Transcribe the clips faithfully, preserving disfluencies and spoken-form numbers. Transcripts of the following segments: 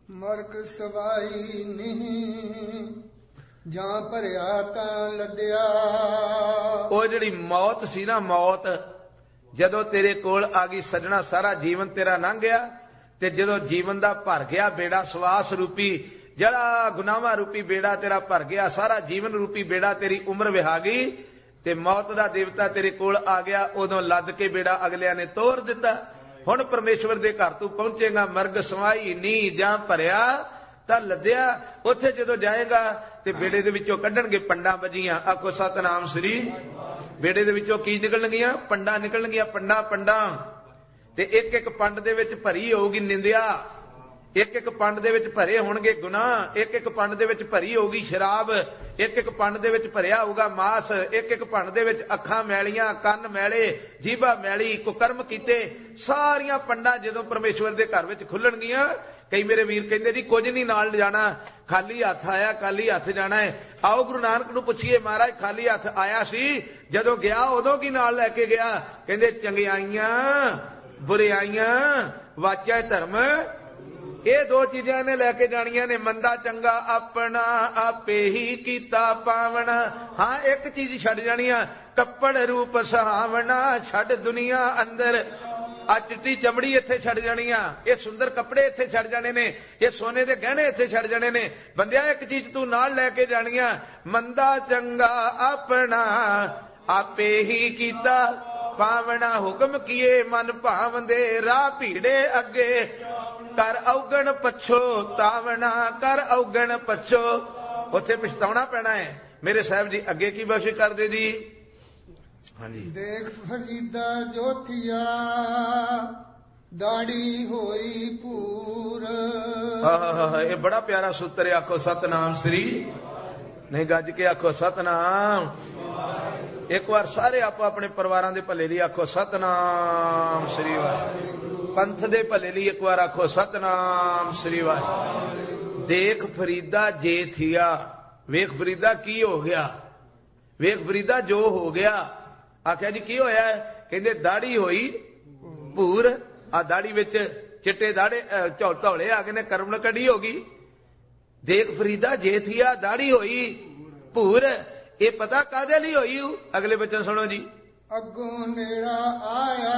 ਮਰਕ ਸਵਾਈ ਨਹੀਂ ਜਾਂ ਭਰਿਆ ਤਾਂ ਲੱਦਿਆ। ਉਹ ਜਿਹੜੀ ਮੌਤ ਸੀ ਨਾ, ਮੌਤ ਜਦੋਂ ਤੇਰੇ ਕੋਲ ਆ ਗਈ ਸੱਜਣਾ, ਸਾਰਾ ਜੀਵਨ ਤੇਰਾ ਲੰਘ ਗਿਆ। ਤੇ ਜਦੋਂ ਜੀਵਨ ਦਾ ਭਰ ਗਿਆ ਬੇੜਾ, ਸਵਾਸ ਰੂਪੀ ਜਿਹੜਾ ਗੁਨਾਹਾਂ ਰੂਪੀ ਬੇੜਾ ਤੇਰਾ ਭਰ ਗਿਆ, ਸਾਰਾ ਜੀਵਨ ਰੂਪੀ ਬੇੜਾ, ਤੇਰੀ ਉਮਰ ਵਿਹਾ ਗਈ ਤੇ ਮੌਤ ਦਾ ਦੇਵਤਾ ਤੇਰੇ ਕੋਲ ਆ ਗਿਆ, ਉਦੋਂ ਲੱਦ ਕੇ ਬੇੜਾ ਅਗਲਿਆਂ ਨੇ ਤੋੜ ਦਿੱਤਾ। ਹੁਣ ਪਰਮੇਸ਼ਵਰ ਦੇ ਘਰ ਤੂੰ ਪਹੁੰਚੇਗਾ, ਮਰਗ ਸਵਾਈ ਨੀ ਜਾਂ ਭਰਿਆ ਤਾਂ ਲੱਦਿਆ। ਉੱਥੇ ਜਦੋਂ ਜਾਏਗਾ ਤੇ ਬੇੜੇ ਦੇ ਵਿੱਚੋਂ ਕੱਢਣਗੇ ਪੰਡਾਂ ਵੱਜੀਆਂ। ਆਖੋ ਸਤਨਾਮ ਸ੍ਰੀ। ਬੇੜੇ ਦੇ ਵਿੱਚੋਂ ਕੀ ਨਿਕਲਣਗੀਆਂ? ਪੰਡਾਂ ਨਿਕਲਣਗੀਆਂ, ਪੰਡਾਂ ਪੰਡਾਂ। ਤੇ ਇੱਕ ਇੱਕ ਪੰਡ ਦੇ ਵਿੱਚ ਭਰੀ ਹੋਊਗੀ ਨਿੰਦਿਆ, ਇੱਕ ਇੱਕ ਪੰਡ ਦੇ ਵਿੱਚ ਭਰੇ ਹੋਣਗੇ ਗੁਨਾਹ, ਇੱਕ ਇੱਕ ਪੰਡ ਦੇ ਵਿੱਚ ਭਰੀ ਹੋਊਗੀ ਸ਼ਰਾਬ, ਇੱਕ ਇੱਕ ਪੰਡ ਦੇ ਵਿੱਚ ਭਰਿਆ ਹੋਊਗਾ ਮਾਸ, ਇੱਕ ਇੱਕ ਪੰਡ ਦੇ ਵਿੱਚ ਅੱਖਾਂ ਮੈਲੀਆਂ, ਕੰਨ ਮੈਲੇ, ਜੀਭਾ ਮੈਲੀ, ਕੁਕਰਮ ਕੀਤੇ। ਸਾਰੀਆਂ ਪੰਡਾਂ ਜਦੋਂ ਪਰਮੇਸ਼ਵਰ ਦੇ ਘਰ ਵਿੱਚ ਖੁੱਲਣਗੀਆਂ, ਕਈ ਮੇਰੇ ਵੀਰ ਕਹਿੰਦੇ ਜੀ ਕੁਝ ਨਹੀਂ ਨਾਲ ਜਾਣਾ, ਖਾਲੀ ਹੱਥ ਆਇਆ, ਖਾਲੀ ਹੱਥ ਜਾਣਾ ਹੈ। ਆਓ ਗੁਰੂ ਨਾਨਕ ਨੂੰ ਪੁੱਛੀਏ, ਮਹਾਰਾਜ ਖਾਲੀ ਹੱਥ ਆਇਆ ਸੀ, ਜਦੋਂ ਗਿਆ ਉਦੋਂ ਕੀ ਨਾਲ ਲੈ ਕੇ ਗਿਆ? ਕਹਿੰਦੇ ਚੰਗਿਆਈਆਂ, ਬੁਰਿਆਈਆਂ, ਵਾਚਾ ਧਰਮ, ਇਹ ਦੋ ਚੀਜ਼ਾਂ ਨੇ ਲੈ ਕੇ ਜਾਣੀਆਂ ਨੇ। ਮੰਦਾ ਚੰਗਾ ਆਪਣਾ ਆਪੇ ਹੀ ਕੀਤਾ ਪਾਵਣਾ। ਹਾਂ, ਇੱਕ ਚੀਜ਼ ਛੱਡ ਜਾਣੀ ਆ, ਕੱਪੜ ਰੂਪ ਸੁਹਾਵਣਾ। ਛੱਡ ਦੁਨੀਆ ਅੰਦਰ ਆ ਚਿੱਟੀ ਚਮੜੀ ਇੱਥੇ ਛੱਡ ਜਾਣੀ ਆ, ਇਹ ਸੁੰਦਰ ਕੱਪੜੇ ਇੱਥੇ ਛੱਡ ਜਾਣੇ ਨੇ, ਇਹ ਸੋਨੇ ਦੇ ਗਹਿਣੇ ਇੱਥੇ ਛੱਡ ਜਾਣੇ ਨੇ। ਬੰਦਿਆ ਇੱਕ ਚੀਜ਼ ਤੂੰ ਨਾਲ ਲੈ ਕੇ ਜਾਣੀ ਆ, ਮੰਦਾ ਚੰਗਾ ਆਪਣਾ ਆਪੇ ਹੀ ਕੀਤਾ ਪਾਵਣਾ। ਹੁਕਮ ਕੀਏ ਮਨ ਭਾਵੰਦੇ, ਰਾਹ ਭੀੜੇ ਅੱਗੇ ਕਰ ਔਗਣ ਪਛੋ ਤਾਵਣਾ। ਕਰ ਔਗਣ ਪਛੋ, ਉੱਥੇ ਪਛਤਾਉਣਾ ਪੈਣਾ ਹੈ। ਮੇਰੇ ਸਾਹਿਬ ਜੀ ਅੱਗੇ ਕੀ ਬਖਸ਼ਿਸ਼ ਕਰਦੇ ਜੀ? ਹਾਂਜੀ। ਦੇਖ ਫਰੀਦਾ ਜੋਥੀਆ ਦਾੜੀ ਹੋਈ ਪੂਰ। ਆਹ, ਇਹ ਬੜਾ ਪਿਆਰਾ ਸੂਤਰ ਹੈ। ਆਖੋ ਸਤਨਾਮ ਸ੍ਰੀ। ਨਹੀਂ ਗੱਜ ਕੇ ਆਖੋ ਸਤਨਾਮ। ਇੱਕ ਵਾਰ ਸਾਰੇ ਆਪੋ ਆਪਣੇ ਪਰਿਵਾਰਾਂ ਦੇ ਭਲੇ ਲਈ ਆਖੋ ਸਤਨਾਮ ਸ੍ਰੀ ਵਾਹਿਗੁਰੂ। ਪੰਥ ਦੇ ਭਲੇ ਲਈ ਇੱਕ ਵਾਰ ਆਖੋ ਸਤਨਾਮ ਸ੍ਰੀ ਵਾਹਿਗੁਰੂ। ਦੇਖ ਫਰੀਦਾ ਜੇ ਥੀਆ, ਵੇਖ ਫਰੀਦਾ ਕੀ ਹੋ ਗਿਆ, ਵੇਖ ਫਰੀਦਾ ਜੋ ਹੋ ਗਿਆ। ਆਖਿਆ ਜੀ ਕੀ ਹੋਇਆ? ਕਹਿੰਦੇ ਦਾੜੀ ਹੋਈ ਭੂਰ। ਆ ਦਾੜੀ ਵਿੱਚ ਚਿੱਟੇ ਦਾੜੇ ਧੌਲੇ ਆ ਗਏ ਨੇ, ਕਰਮ ਕੱਢੀ ਹੋ ਗਈ। ਦੇਖ ਫਰੀਦਾ ਜੇ ਥੀਆ ਦਾੜੀ ਹੋਈ ਭੂਰ। ਇਹ ਪਤਾ ਕਾਹਦੇ ਲਈ ਹੋਈ? ਅਗਲੇ ਬਚਨ ਸੁਣੋ ਜੀ। ਅੱਗੋਂ ਨੇੜਾ ਆਇਆ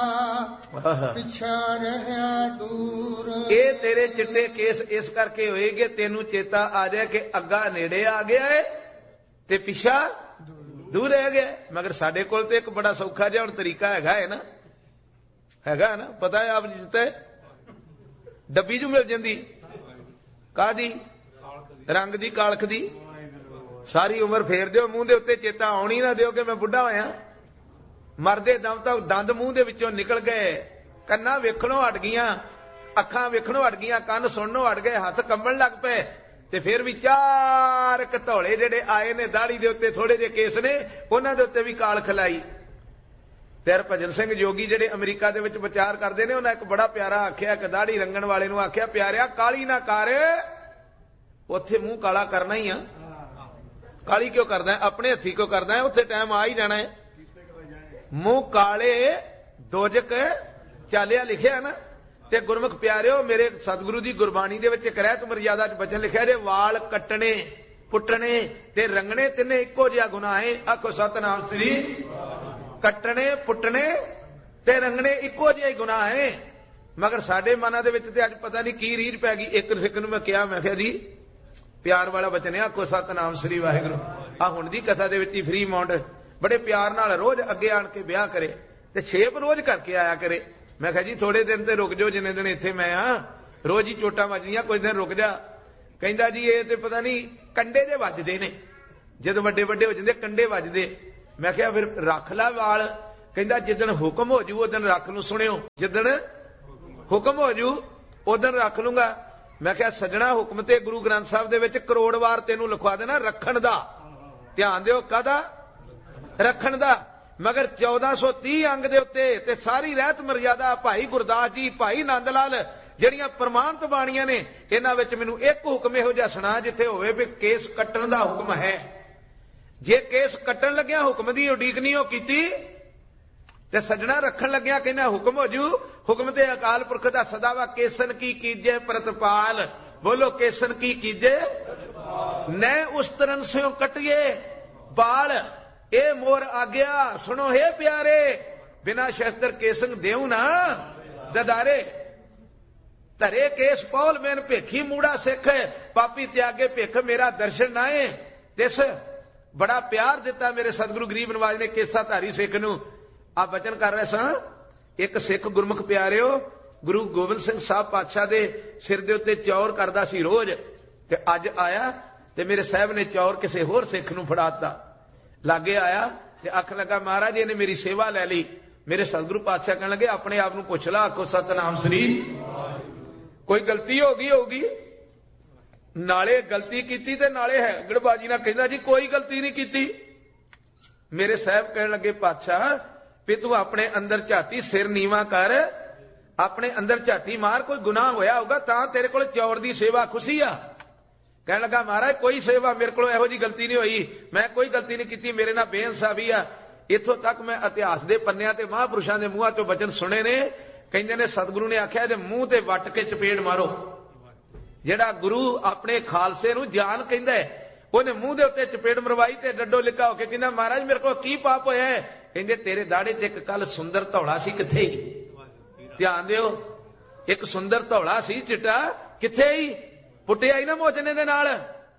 ਪਿਛਾ ਰਹਿਆ ਦੂਰ। ਇਹ ਤੇਰੇ ਚਿੱਟੇ ਕੇਸ ਇਸ ਕਰਕੇ ਹੋਏਗੇ ਤੈਨੂੰ ਚੇਤਾ ਆ ਜਾਏ ਕਿ ਅੱਗਾ ਨੇੜੇ ਆ ਗਿਆ ਹੈ ਤੇ ਪਿਛਾ ਦੂਰ ਰਹਿ ਗਿਆ। ਮਗਰ ਸਾਡੇ ਕੋਲ ਤੇ ਇੱਕ ਬੜਾ ਸੌਖਾ ਜਿਹਾ ਹੁਣ ਤਰੀਕਾ ਹੈਗਾ ਹੈ ਨਾ, ਹੈਗਾ ਨਾ, ਪਤਾ ਹੈ ਆਪ ਜਿੱਤੇ ਡੱਬੀ ਜੂ ਮਿਲ ਜਾਂਦੀ ਕਾਹਦੀ? ਰੰਗ ਦੀ, ਕਾਲਖ ਦੀ। ਸਾਰੀ ਉਮਰ ਫੇਰ ਦਿਓ ਮੂੰਹ ਦੇ ਉੱਤੇ, ਚੇਤਾ ਆਉਣੀ ਨਾ ਦਿਓ ਕਿ ਮੈਂ ਬੁੱਢਾ ਹੋਇਆ। ਮਰਦੇ ਦਮ ਤੱਕ ਦੰਦ ਮੂੰਹ ਦੇ ਵਿੱਚੋਂ ਨਿਕਲ ਗਏ, ਕੰਨਾਂ ਵੇਖਣੋਂ ਹਟ ਗਈਆਂ, ਅੱਖਾਂ ਵੇਖਣੋਂ ਹਟ ਗਈਆਂ, ਕੰਨ ਸੁਣਨੋਂ ਹਟ ਗਏ, ਹੱਥ ਕੰਬਣ ਲੱਗ ਪਏ। ਤੇ ਫਿਰ ਵੀ ਚਾਰ ਘਤੌਲੇ ਜਿਹੜੇ ਆਏ ਨੇ ਦਾੜੀ ਦੇ ਉੱਤੇ, ਥੋੜੇ ਜਿਹੇ ਕੇਸ ਨੇ, ਉਹਨਾਂ ਦੇ ਉੱਤੇ ਵੀ ਕਾਲਖ ਲਾਈ। ਤੇ ਹਰਭਜਨ ਸਿੰਘ ਜੋਗੀ ਜਿਹੜੇ ਅਮਰੀਕਾ ਦੇ ਵਿੱਚ ਵਿਚਾਰ ਕਰਦੇ ਨੇ, ਉਹਨਾਂ ਇੱਕ ਬੜਾ ਪਿਆਰਾ ਆਖਿਆ, ਇੱਕ ਦਾੜੀ ਰੰਗਣ ਵਾਲੇ ਨੂੰ ਆਖਿਆ, ਪਿਆਰਿਆ ਕਾਲੀ ਨਾ ਕਰ, ਉੱਥੇ ਮੂੰਹ ਕਾਲਾ ਕਰਨਾ ਹੀ ਆ। ਕਾਲੀ ਕਿਉਂ ਕਰਦਾ? ਆਪਣੇ ਹੱਥੀ ਕਿਉਂ ਕਰਦਾ? ਉੱਥੇ ਟਾਈਮ ਆ ਹੀ ਜਾਣਾ ਹੈ। ਮੂੰਹ ਕਾਲੇ ਦੋਜਕ ਚਾਲਿਆ ਲਿਖਿਆ ਨਾ। ਤੇ ਗੁਰਮੁਖ ਪਿਆਰਿਓ, ਮੇਰੇ ਸਤਿਗੁਰੂ ਦੀ ਗੁਰਬਾਣੀ ਦੇ ਵਿੱਚ ਇੱਕ ਰਹਿਤ ਮਰਜ਼ਾਦਾ ਚ ਬਚਨ ਲਿਖਿਆ ਜੇ, ਵਾਲ ਕੱਟਣੇ, ਪੁੱਟਣੇ ਤੇ ਰੰਗਣੇ ਤਿੰਨੇ ਇੱਕੋ ਜਿਹਾ ਗੁਨਾਹ ਹੈ। ਆਖੋ ਸਤਨਾਮ ਸ੍ਰੀ। ਕੱਟਣੇ, ਪੁੱਟਣੇ ਤੇ ਰੰਗਣੇ ਇੱਕੋ ਜਿਹਾ ਹੀ ਗੁਨਾਹ ਹੈ। ਮਗਰ ਸਾਡੇ ਮਨਾਂ ਦੇ ਵਿੱਚ ਤੇ ਅੱਜ ਪਤਾ ਨਹੀਂ ਕੀ ਰੀਝ ਪੈ ਗਈ। ਇੱਕ ਸਿੱਖ ਨੂੰ ਮੈਂ ਕਿਹਾ, ਮੈਂ ਕਿਹਾ ਜੀ ਪਿਆਰ ਵਾਲਾ ਬਚਨ ਹੈ, ਆਖੋ ਸਤਨਾਮ ਸ੍ਰੀ ਵਾਹਿਗੁਰੂ। ਆ ਹੁਣ ਦੀ ਕਥਾ ਦੇ ਵਿੱਚ ਹੀ ਫ੍ਰੀ ਮਾਉਂਡ ਬੜੇ ਪਿਆਰ ਨਾਲ ਰੋਜ਼ ਅੱਗੇ ਆਣ ਕੇ ਵਿਆਹ ਕਰੇ ਤੇ ਛੇਪ ਰੋਜ਼ ਕਰਕੇ ਆਇਆ ਕਰੇ। ਮੈਂ ਕਿਹਾ ਜੀ ਥੋੜੇ ਦਿਨ ਤੇ ਰੁਕ ਜਾਓ, ਜਿੰਨੇ ਦਿਨ ਇੱਥੇ ਮੈਂ ਆ, ਰੋਜ਼ ਹੀ ਚੋਟਾਂ ਵੱਜਦੀਆਂ, ਕੁਝ ਦਿਨ ਰੁਕ ਜਾ। ਕਹਿੰਦਾ ਜੀ ਇਹ ਤੇ ਪਤਾ ਨਹੀਂ ਕੰਡੇ ਦੇ ਵੱਜਦੇ ਨੇ, ਜਦੋਂ ਵੱਡੇ ਵੱਡੇ ਹੋ ਜਾਂਦੇ ਕੰਡੇ ਵੱਜਦੇ। ਮੈਂ ਕਿਹਾ ਫਿਰ ਰੱਖ ਲੈ ਵਾਲ। ਕਹਿੰਦਾ ਜਿੱਦਣ ਹੁਕਮ ਹੋ ਜੂ ਉਦਣ ਰੱਖ ਲੂ। ਸੁਣਿਓ, ਜਿੱਦਣ ਹੁਕਮ ਹੋ ਜੂ ਉਦਣ ਰੱਖ ਲੂੰਗਾ। ਮੈਂ ਕਿਹਾ ਸੱਜਣਾ, ਹੁਕਮ ਤੇ ਗੁਰੂ ਗ੍ਰੰਥ ਸਾਹਿਬ ਦੇ ਵਿੱਚ ਕਰੋੜ ਵਾਰ ਤੈਨੂੰ ਲਿਖਵਾ ਦੇਣਾ ਰੱਖਣ ਦਾ। ਧਿਆਨ ਦਿਓ, ਕਾਹਦਾ? ਰੱਖਣ ਦਾ। ਮਗਰ ਚੌਦਾਂ ਸੌ ਤੀਹ ਅੰਗ ਦੇ ਉੱਤੇ ਤੇ ਸਾਰੀ ਰਹਿਤ ਮਰਜ਼ਾਦਾ ਭਾਈ ਗੁਰਦਾਸ ਜੀ, ਭਾਈ ਨੰਦ ਲਾਲ ਜਿਹੜੀਆਂ ਪ੍ਰਮਾਣਿਤ ਬਾਣੀਆਂ ਨੇ, ਇਹਨਾਂ ਵਿੱਚ ਮੈਨੂੰ ਇੱਕ ਹੁਕਮ ਇਹੋ ਜਿਹਾ ਸੁਣਾ ਜਿੱਥੇ ਹੋਵੇ ਵੀ ਕੇਸ ਕੱਟਣ ਦਾ ਹੁਕਮ ਹੈ। ਜੇ ਕੇਸ ਕੱਟਣ ਲੱਗਿਆ ਹੁਕਮ ਦੀ ਉਡੀਕ ਨਹੀਂ ਉਹ ਕੀਤੀ, ਤੇ ਸੱਜਣਾ ਰੱਖਣ ਲੱਗਿਆ ਕਹਿੰਦਾ ਹੁਕਮ ਹੋ ਜੂ। ਹੁਕਮ ਤੇ ਅਕਾਲ ਪੁਰਖ ਦਾ ਸਦਾ ਵਾ ਕੇਸਨ ਕੀ ਕੀਜੇ ਪ੍ਰਤਪਾਲ। ਬੋਲੋ ਕੇਸਨ ਕੀ ਕੀਜੇ ਨੈ ਉਸ ਤਰਨ ਸਿਓ ਕਟਿਏ ਬਾਲ। ਇਹ ਮੋਰ ਆ ਗਿਆ ਸੁਣੋ ਹੈ ਪਿਆਰੇ ਬਿਨਾ ਸ਼ਸਤਰ ਕੇਸਨ ਦੇਉ ਨਾ ਦਦਾਰੇ। ਧਰੇ ਕੇਸ ਪੌਲ ਮੈਨ ਭੇਖੀ ਮੂੜਾ ਸਿੱਖ ਪਾਪੀ ਤਿਆਗੇ ਭਿੱਖ ਮੇਰਾ ਦਰਸ਼ਨ ਨਾਏ। ਤਿਸ ਬੜਾ ਪਿਆਰ ਦਿੱਤਾ ਮੇਰੇ ਸਤਿਗੁਰੂ ਗਰੀਬ ਨਵਾਜ ਨੇ ਕੇਸਾ ਧਾਰੀ ਸਿੱਖ ਨੂੰ। ਆ ਬਚਨ ਕਰ ਰਹੇ ਸਾਂ ਇੱਕ ਸਿੱਖ ਗੁਰਮੁਖ ਪਿਆਰਿਓ ਗੁਰੂ ਗੋਬਿੰਦ ਸਿੰਘ ਸਾਹਿਬ ਪਾਤਸ਼ਾਹ ਦੇ ਸਿਰ ਦੇ ਉੱਤੇ ਚੌਰ ਕਰਦਾ ਸੀ ਰੋਜ਼ ਤੇ ਅੱਜ ਆਇਆ ਤੇ ਮੇਰੇ ਸਾਹਿਬ ਨੇ ਚੌਰ ਕਿਸੇ ਹੋਰ ਸਿੱਖ ਨੂੰ ਫੜਾਤਾ। ਲਾਗੇ ਆਇਆ ਤੇ ਅੱਖ ਲੱਗਾ ਮਹਾਰਾਜ ਇਹਨੇ ਮੇਰੀ ਸੇਵਾ ਲੈ ਲਈ। ਮੇਰੇ ਸਤਿਗੁਰੂ ਪਾਤਸ਼ਾਹ ਕਹਿਣ ਲੱਗੇ ਆਪਣੇ ਆਪ ਨੂੰ ਪੁੱਛ ਲਾ ਆਖੋ ਸਤਨਾਮ ਸ੍ਰੀ। ਕੋਈ ਗਲਤੀ ਹੋ ਗਈ ਹੋਊਗੀ ਨਾਲੇ ਗਲਤੀ ਕੀਤੀ ਤੇ ਨਾਲੇ ਹੈ ਗੜਬਾਜੀ ਨਾਲ ਕਹਿੰਦਾ ਜੀ ਕੋਈ ਗਲਤੀ ਨਹੀਂ ਕੀਤੀ। ਮੇਰੇ ਸਾਹਿਬ ਕਹਿਣ ਲੱਗੇ ਪਾਤਸ਼ਾਹ ਵੀ ਤੂੰ ਆਪਣੇ ਅੰਦਰ ਝਾਤੀ ਸਿਰ ਨੀਵਾ ਕਰ ਆਪਣੇ ਅੰਦਰ ਝਾਤੀ ਮਾਰ ਕੋਈ ਗੁਨਾਹ ਹੋਇਆ ਹੋਊਗਾ ਤਾਂ ਤੇਰੇ ਕੋਲ ਚੌਰ ਦੀ ਸੇਵਾ ਖੁਸ਼ੀ ਆ। ਕਹਿਣ ਲੱਗਾ ਮਹਾਰਾਜ ਕੋਈ ਸੇਵਾ ਮੇਰੇ ਕੋਲ ਇਹੋ ਜੀ ਗਲਤੀ ਨਹੀਂ ਹੋਈ ਮੈਂ ਕੋਈ ਗਲਤੀ ਨਹੀਂ ਕੀਤੀ ਮੇਰੇ ਨਾਲ ਬੇਇਨਸਾਫੀ ਆ। ਇੱਥੋਂ ਤੱਕ ਮੈਂ ਇਤਿਹਾਸ ਦੇ ਪੰਨਿਆਂ ਤੇ ਮਹਾਂਪੁਰਸ਼ਾਂ ਦੇ ਮੂੰਹਾਂ ਤੋਂ ਬਚਨ ਸੁਣੇ ਨੇ। ਕਹਿੰਦੇ ਨੇ ਸਤਿਗੁਰੂ ਨੇ ਆਖਿਆ ਇਹਦੇ ਮੂੰਹ ਤੇ ਵੱਟ ਕੇ ਚਪੇੜ ਮਾਰੋ। ਜਿਹੜਾ ਗੁਰੂ ਆਪਣੇ ਖਾਲਸੇ ਨੂੰ ਜਾਨ ਕਹਿੰਦਾ ਉਹਨੇ ਮੂੰਹ ਦੇ ਉੱਤੇ ਚਪੇੜ ਮਰਵਾਈ ਤੇ ਡੱਡੋ ਲਿਕਾ ਹੋ ਕੇ ਕਹਿੰਦਾ ਮਹਾਰਾਜ ਮੇਰੇ ਕੋਲ ਕੀ ਪਾਪ ਹੋਇਆ ਹੈ। ਕਹਿੰਦੇ ਤੇਰੇ ਦਾੜੇ 'ਚ ਇੱਕ ਕੱਲ ਸੁੰਦਰ ਧੌਲਾ ਸੀ ਕਿੱਥੇ ਹੀ ਧਿਆਨ ਦਿਓ ਇੱਕ ਸੁੰਦਰ ਧੌਲਾ ਸੀ ਚਿੱਟਾ ਕਿੱਥੇ ਹੀ ਪੁੱਟਿਆ ਹੀ ਨਾ ਮੋਚਨੇ ਦੇ ਨਾਲ।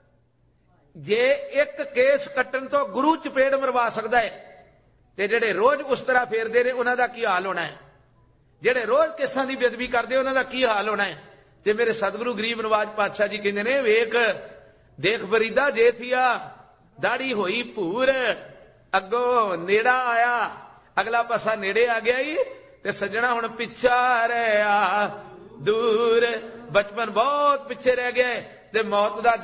ਜੇ ਇੱਕ ਕੇਸ ਕੱਟਣ ਤੋਂ ਗੁਰੂ ਚਪੇੜ ਮਰਵਾ ਸਕਦਾ ਹੈ ਤੇ ਜਿਹੜੇ ਰੋਜ਼ ਉਸ ਤਰ੍ਹਾਂ ਫੇਰਦੇ ਨੇ ਉਹਨਾਂ ਦਾ ਕੀ ਹਾਲ ਹੋਣਾ ਹੈ। ਜਿਹੜੇ ਰੋਜ਼ ਕੇਸਾਂ ਦੀ ਬੇਅਦਬੀ ਕਰਦੇ ਉਹਨਾਂ ਦਾ ਕੀ ਹਾਲ ਹੋਣਾ ਹੈ। ਤੇ ਮੇਰੇ ਸਤਿਗੁਰੂ ਗਰੀਬ ਨਵਾਜ ਪਾਤਸ਼ਾਹ ਜੀ ਕਹਿੰਦੇ ਨੇ ਵੇਖ ਦੇਖ ਫਰੀਦਾ ਜੇ ਥੀਆ ਦਾੜੀ ਹੋਈ ਭੂਰ ਅੱਗੋਂ ਨੇੜਾ ਆਇਆ ਅਗਲਾ ਪਾਸਾ ਨੇੜੇ ਆ ਗਿਆ ਹੀ ਤੇ ਸੱਜਣਾ ਹੁਣ ਪਿੱਛਾ ਰਿਹਾ ਦੂਰ। ਬਚਪਨ ਬਹੁਤ ਪਿੱਛੇ ਰਹਿ ਗਿਆ ਤੇ ਮੌਤ ਦਾ